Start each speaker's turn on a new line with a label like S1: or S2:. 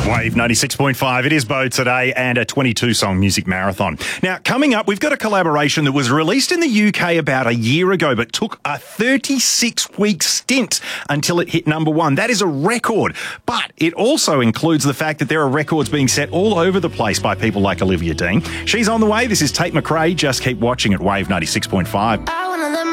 S1: Wave 96.5. It is Bo today and a 22-song music marathon. Now, coming up, we've got a collaboration that was released in the UK about a year ago but took a 36-week stint until it hit number one. That is a record. But it also includes the fact that there are records being set all over the place by people like Olivia Dean. She's on the way. This is Tate McRae. Just keep watching at Wave 96.5.